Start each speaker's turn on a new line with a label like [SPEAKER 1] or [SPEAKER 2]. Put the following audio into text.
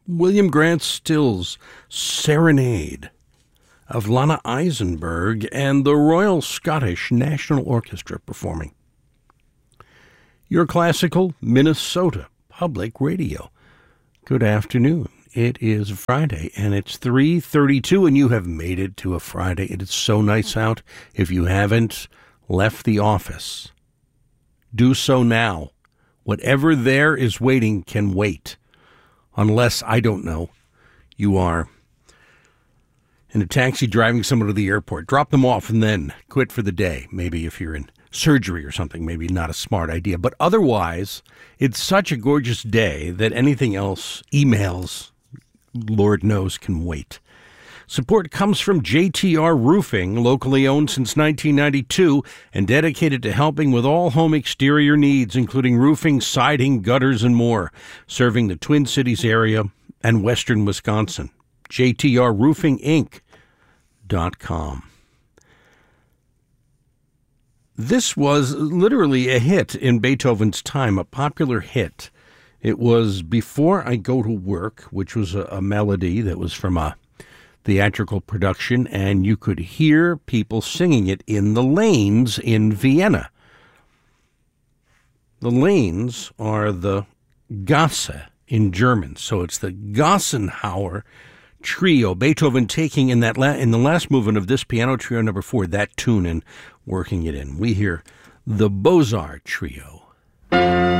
[SPEAKER 1] William Grant Still's Serenade of Lana Eisenberg and the Royal Scottish National Orchestra performing. Your classical Minnesota Public Radio. Good afternoon. It is Friday, and it's 3:32, and you have made it to a Friday. It is so nice out. If you haven't left the office, do so now. Whatever there is waiting can wait. Unless, I don't know, you are in a taxi driving someone to the airport. Drop them off and then quit for the day. Maybe if you're in surgery or something, maybe not a smart idea. But otherwise, it's such a gorgeous day that anything else, emails, Lord knows, can wait. Support comes from JTR Roofing, locally owned since 1992 and dedicated to helping with all home exterior needs, including roofing, siding, gutters, and more, serving the Twin Cities area and western Wisconsin. JTRRoofingInc.com. This was literally a hit in Beethoven's time, a popular hit. It was Before I Go to Work, which was a melody that was from a theatrical production, and you could hear people singing it in the lanes in Vienna. The lanes are the Gasse in German, so it's the Gassenhauer Trio. Beethoven taking in the last movement of this piano trio number 4, that tune, and working it in. We hear the Beaux-Arts Trio.